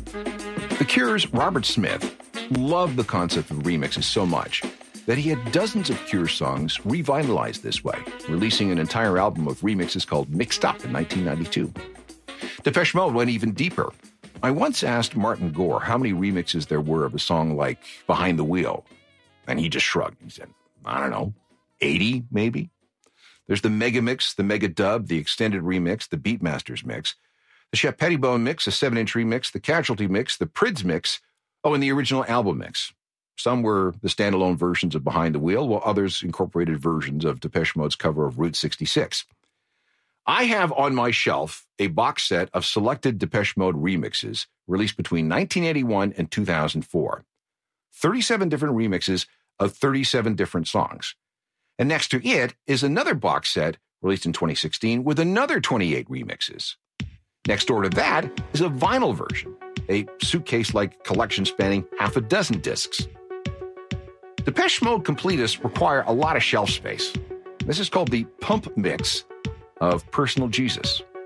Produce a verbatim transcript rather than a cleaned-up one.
The Cure's Robert Smith loved the concept of remixes so much that he had dozens of Cure songs revitalized this way, releasing an entire album of remixes called Mixed Up in nineteen ninety-two. Depeche Mode went even deeper. I once asked Martin Gore how many remixes there were of a song like Behind the Wheel, and he just shrugged. He said, I don't know, eighty maybe? There's the Mega Mix, the Mega Dub, the Extended Remix, the Beatmasters Mix, the Shep Pettibone Mix, a seven-inch remix, the Casualty Mix, the Prids Mix, oh, and the original album mix. Some were the standalone versions of Behind the Wheel, while others incorporated versions of Depeche Mode's cover of Route sixty-six. I have on my shelf a box set of selected Depeche Mode remixes released between nineteen eighty-one and two thousand four. thirty-seven different remixes of thirty-seven different songs. And next to it is another box set released in twenty sixteen with another twenty-eight remixes. Next door to that is a vinyl version, a suitcase-like collection spanning half a dozen discs. Depeche Mode completists require a lot of shelf space. This is called the Pump Mix of Personal Jesus.